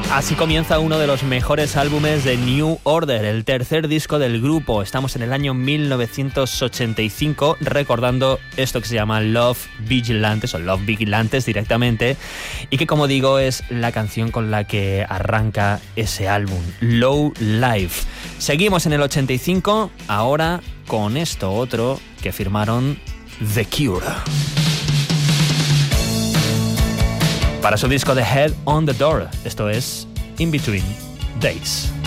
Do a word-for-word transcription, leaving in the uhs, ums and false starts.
Así comienza uno de los mejores álbumes de New Order, el tercer disco del grupo. Estamos en el año mil novecientos ochenta y cinco, recordando esto que se llama Love Vigilantes, o Love Vigilantes directamente, y que, como digo, es la canción con la que arranca ese álbum, Low Life. Seguimos en el ochenta y cinco, ahora con esto otro que firmaron The Cure. Para su disco The Head on the Door, esto es In Between Days.